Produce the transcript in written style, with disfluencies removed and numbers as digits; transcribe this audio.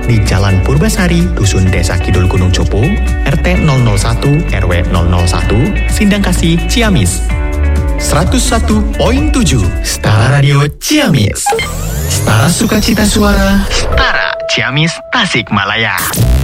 di Jalan Purbasari, Dusun Desa Kidul Gunung Copo, RT 001 RW 001, Sindangkasih, Ciamis. 101.7 Setara Radio Ciamis. Setara sukacita suara, setara Ciamis, Tasikmalaya.